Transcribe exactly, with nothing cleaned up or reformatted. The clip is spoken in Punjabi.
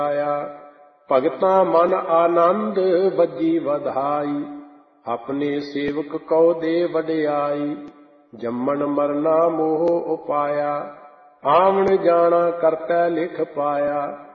ਆਇਆ। ਭਗਤਾਂ ਮਨ ਆਨੰਦ ਬੱਜੀ ਵਧਾਈ, ਆਪਣੇ ਸੇਵਕ ਕਉ ਦੇ ਵਡਿਆਈ। ਜੰਮਣ ਮਰਨਾ ਮੋਹ ਉਪਾਇਆ, ਆਵਣ ਜਾਣਾ ਕਰਤੈ ਲਿਖ ਪਾਇਆ।